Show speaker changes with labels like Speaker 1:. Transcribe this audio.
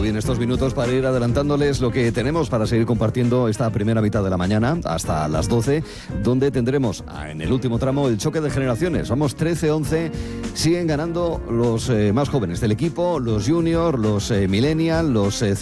Speaker 1: bien estos minutos para ir adelantándoles lo que tenemos para seguir compartiendo esta primera mitad de la mañana hasta las 12, donde tendremos en el último tramo el choque de generaciones. Vamos 13-11, siguen ganando los más jóvenes del equipo, los juniors, los millennials, los